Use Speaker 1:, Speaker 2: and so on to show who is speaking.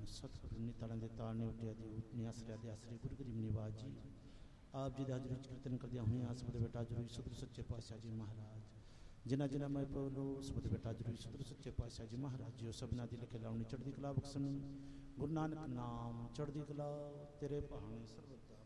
Speaker 1: सतगुरु ने तालों के ताल ने उठिया दी उठनी आसरिया दे आसरे गुरु गरीब निवाज जी आप जी हाजरी कीर्तन करदिया हुई आसमत बेटा जरूरी सतगुरु सच्चे पातशाह जी महाराज जिन्ना जिन्ना मैं बोलो सतगुरु बेटा जरूरी सतगुरु सच्चे पातशाह जी महाराज जी सबना दी लिखे लाउनी चढ़दी कला बख्शण गुरु नानक नाम चढ़दी कला तेरे भाने सर्वदा